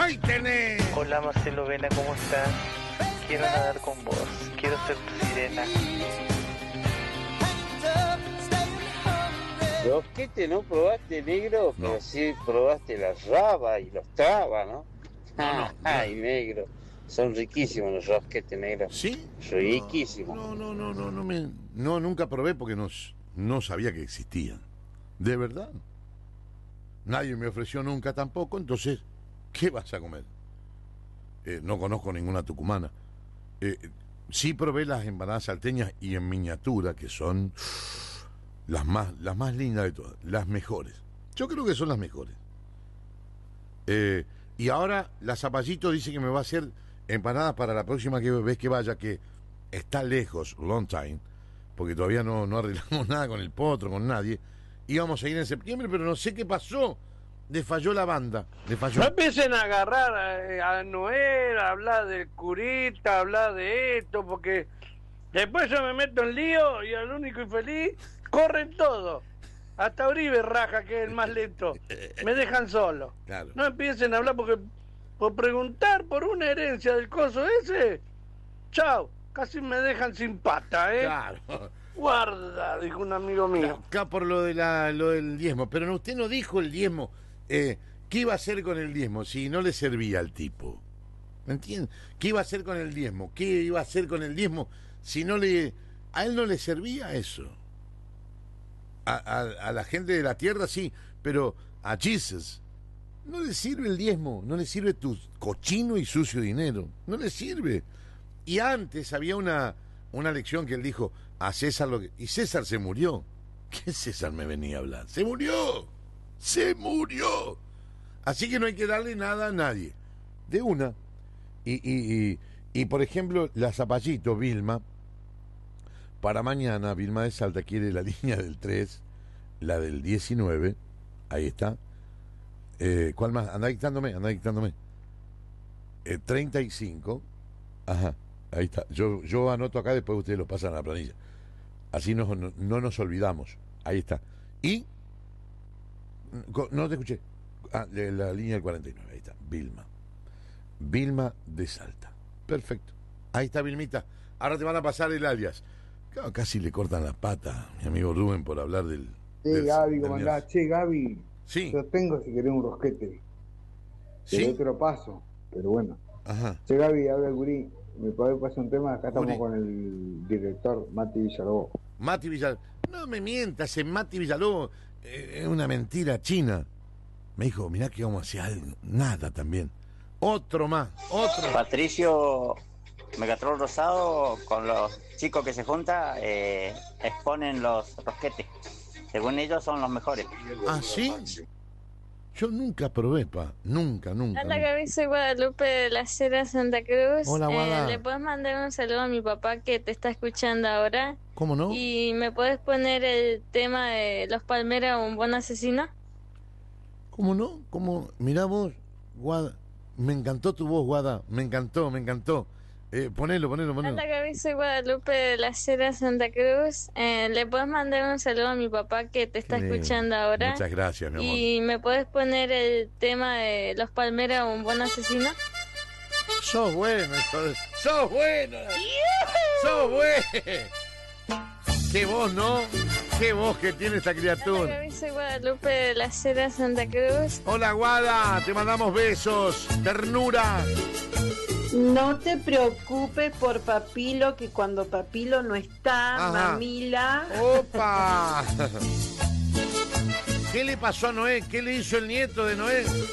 ¡Ahí tenés! Hola Marcelo Vena, ¿cómo estás? Quiero nadar con vos, quiero ser tu sirena. Rosquete no probaste, negro, No. pero sí probaste las rabas y los trabas, ¿no? No. Ay, negro, son riquísimos los rosquetes, negro. ¿Sí? Riquísimos. No, nunca probé porque no sabía que existían. ¿De verdad? Nadie me ofreció nunca tampoco, entonces, ¿qué vas a comer? No conozco ninguna tucumana. Sí probé las empanadas salteñas y en miniatura, que son las más lindas de todas, las mejores. Yo creo que son las mejores. Y ahora la Zapallito dice que me va a hacer empanadas para la próxima vez que vaya, que está lejos, long time, porque todavía no arreglamos nada con el potro, con nadie. Íbamos a ir en septiembre, pero no sé qué pasó. Le falló la banda, le falló. No empiecen a agarrar a Noel, a hablar del curita, a hablar de esto, porque después yo me meto en lío y al único infeliz corren todos. Hasta Uribe raja, que es el más lento. Me dejan solo. Claro. No empiecen a hablar porque por preguntar por una herencia del coso ese, chao, casi me dejan sin pata, ¿eh? Claro. Guarda, dijo un amigo mío. Acá por lo del diezmo, pero usted no dijo el diezmo. ¿Qué iba a hacer con el diezmo si no le servía al tipo? ¿Me entiende? ¿Qué iba a hacer con el diezmo? ¿Qué iba a hacer con el diezmo si a él no le servía eso? A la gente de la tierra sí, pero a Jesus no le sirve el diezmo, no le sirve tu cochino y sucio dinero, no le sirve. Y antes había una lección que él dijo, a César lo que... Y César se murió. ¿Qué César me venía a hablar? ¡Se murió! ¡Se murió! Así que no hay que darle nada a nadie. De una. Y por ejemplo, la Zapallito, Vilma, para mañana, Vilma de Salta quiere la línea del 3, la del 19, ahí está. ¿Cuál más? Anda dictándome. 35, ajá, ahí está. Yo anoto acá, después ustedes lo pasan a la planilla. Así no nos olvidamos. Ahí está. Y no te escuché. De la línea del 49, ahí está. Vilma de Salta. Perfecto. Ahí está, Vilmita. Ahora te van a pasar el alias. Claro, casi le cortan la pata mi amigo Rubén por hablar del... Gaby, ¿cómo andás? Che, Gaby, sí. Yo tengo, si querés, un rosquete. ¿Sí? Te lo paso, pero bueno. Ajá. Che, Gaby, habla el gurí. ¿Me podés pasar un tema? Acá Gurí. estamos con el director Mati Villalobos. Mati Villalobos. No me mientas, en Mati Villalobos es una mentira china. Me dijo, mirá que vamos a hacer algo. Nada también. Otro más. Patricio Megatrol Rosado, con los chicos que se juntan, exponen los rosquetes. Según ellos son los mejores. ¿Ah, sí? Yo nunca probé, nunca. Hola Gaby, soy Guadalupe de la Sierra Santa Cruz. Hola, Guada. ¿Le puedes mandar un saludo a mi papá que te está escuchando ahora? ¿Cómo no? ¿Y me puedes poner el tema de Los Palmeras, un buen asesino? ¿Cómo no? Mirá vos, Guada. Me encantó tu voz, Guada. Me encantó. Ponelo. Hola Gaby, soy Guadalupe de la Sierra Santa Cruz. ¿Le puedes mandar un saludo a mi papá que te está escuchando ahora? Muchas gracias, mi amor. ¿Y me puedes poner el tema de Los Palmeras, un buen asesino? Sos bueno, sos bueno. Qué voz, ¿no? Qué voz que tiene esta criatura. Hola Gaby, soy Guadalupe de la Sierra Santa Cruz. Hola, Guada, te mandamos besos, ternura. No te preocupes por Papilo, que cuando Papilo no está, Ajá. Mamila... ¡Opa! ¿Qué le pasó a Noé? ¿Qué le hizo el nieto de Noé?